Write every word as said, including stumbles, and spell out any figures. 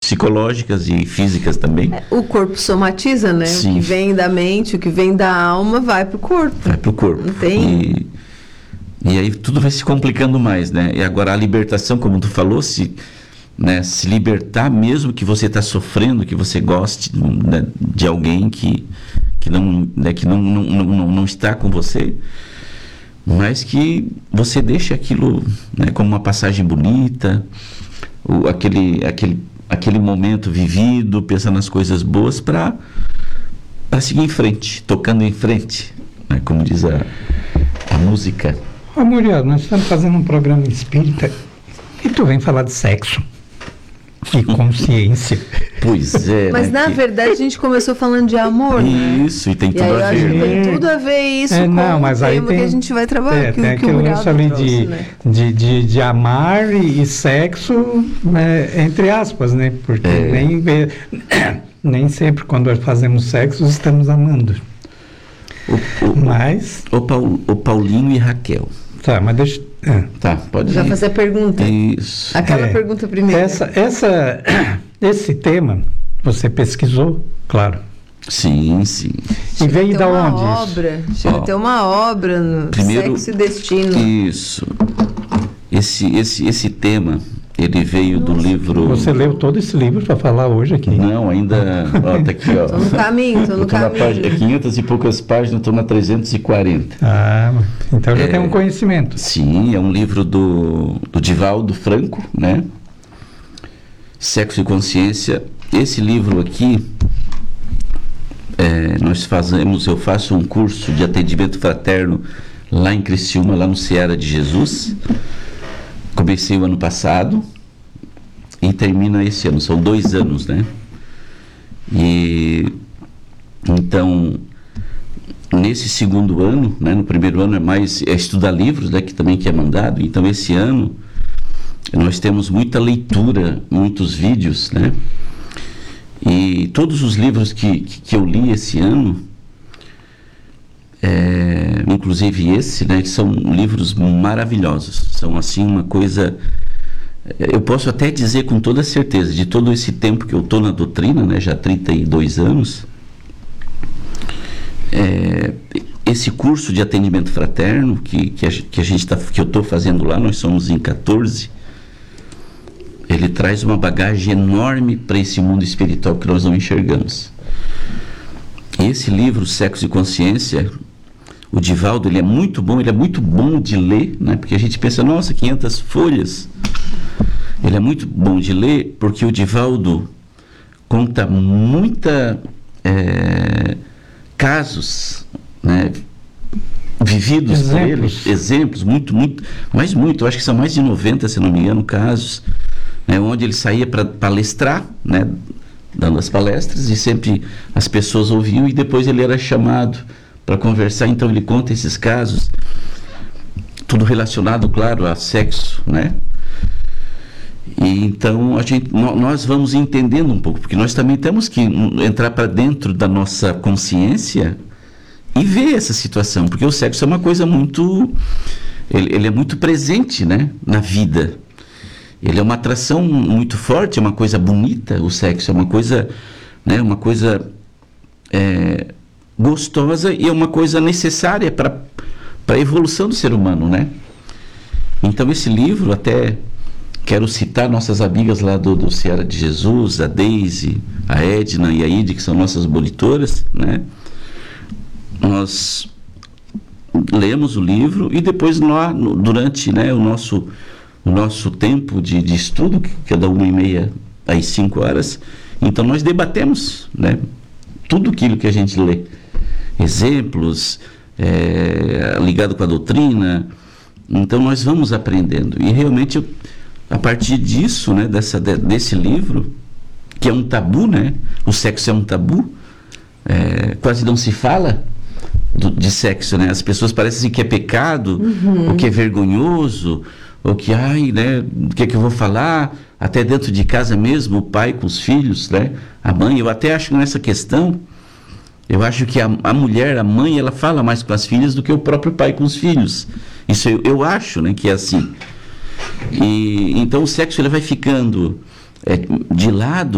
psicológicas e físicas também. O corpo somatiza, né? Sim. O que vem da mente, o que vem da alma vai pro corpo. Vai pro corpo. Não tem... E, e aí tudo vai se complicando mais, né? E agora a libertação, como tu falou, se, né, se libertar mesmo que você está sofrendo, que você goste, né, de alguém que, que, não, né, que não, não, não, não está com você, mas que você deixe aquilo, né, como uma passagem bonita, o, aquele, aquele, aquele momento vivido, pensando nas coisas boas, para para seguir em frente, tocando em frente, né, como diz a, a música. Ô Muriel, nós estamos fazendo um programa espírita e tu vem falar de sexo e consciência. Pois é. Mas né, na que... verdade a gente começou falando de amor, né? Isso, e tem E tudo aí eu a acho ver. que Né? tem tudo a ver isso É, com não, mas o aí tema tem, que a gente vai trabalhar, é, que, tem que o aquele Muriel lance ali trouxe, de, né? de, de, de amar e, e sexo, né, entre aspas, né? Porque É. nem, nem sempre quando fazemos sexo estamos amando. O, o, Mas, o, Paul, o Paulinho e Raquel. tá, mas deixa... é. Tá, pode Já ir. fazer a pergunta. Isso. Aquela É. pergunta primeiro. Essa, essa, esse tema, você pesquisou, claro. Sim, sim. E veio Tem da uma onde isso? obra, chega Ó, a ter uma obra no primeiro- Sexo e Destino. Isso. Esse, esse, esse tema, ele veio do livro... Você leu todo esse livro para falar hoje aqui? Não, ainda... Ó, tá aqui, ó. Tô no caminho, tô no Eu tô na caminho. página, é quinhentas e poucas páginas, estou na trezentos e quarenta. Ah, então já É. tem um conhecimento. Sim, é um livro do, do Divaldo Franco, né? Sexo e Consciência. Esse livro aqui, é, nós fazemos, eu faço um curso de atendimento fraterno lá em Criciúma, lá no Seara de Jesus. Comecei o ano passado e termina esse ano, são dois anos, né? E então, nesse segundo ano, né, no primeiro ano é mais é estudar livros, né, que também que é mandado. Então esse ano nós temos muita leitura, muitos vídeos, né? E todos os livros que, que, que eu li esse ano, é, inclusive esse, né, são livros maravilhosos. São assim uma coisa, eu posso até dizer com toda certeza, de todo esse tempo que eu estou na doutrina, né, já há trinta e dois anos, é, esse curso de atendimento fraterno que, que, a, que, a gente tá, que eu estou fazendo lá, nós somos em quatorze, ele traz uma bagagem enorme para esse mundo espiritual que nós não enxergamos. E esse livro, Sexo e Consciência, o Divaldo, ele é muito bom, ele é muito bom de ler, né? Porque a gente pensa, nossa, quinhentas folhas. Ele é muito bom de ler porque o Divaldo conta muita é, casos, né, vividos por ele, Exemplos. exemplos, muito, muito, mas muito, eu acho que são mais de noventa, se não me engano, casos, né, onde ele saía para palestrar, né, dando as palestras, e sempre as pessoas ouviam e depois ele era chamado para conversar. Então ele conta esses casos, tudo relacionado, claro, a sexo, né? E então a gente, nós vamos entendendo um pouco, porque nós também temos que entrar para dentro da nossa consciência e ver essa situação, porque o sexo é uma coisa muito, ele, ele é muito presente, né, na vida. Ele é uma atração muito forte, é uma coisa bonita, o sexo é uma coisa, né, uma coisa é, gostosa e é uma coisa necessária para para a evolução do ser humano, né? Então esse livro, até quero citar nossas amigas lá do, do Seara de Jesus, a Deise, a Edna e a Ide, que são nossas monitoras, né? Nós lemos o livro e depois lá, no, durante, né, o nosso, o nosso tempo de, de estudo, que é da uma e meia às cinco horas, então nós debatemos, né, tudo aquilo que a gente lê. Exemplos, é, ligado com a doutrina. Então nós vamos aprendendo. E realmente, eu, a partir disso, né, dessa, de, desse livro, que é um tabu, né? O sexo é um tabu, é, quase não se fala do, de sexo, né? As pessoas parecem que é pecado, uhum. ou que é vergonhoso, ou que, ai, né, o que é que eu vou falar? Até dentro de casa mesmo, o pai com os filhos, né? A mãe, eu até acho que nessa questão, eu acho que a, a mulher, a mãe, ela fala mais com as filhas do que o próprio pai com os filhos. Isso eu, eu acho, né, que é assim. E então o sexo ele vai ficando é, de lado.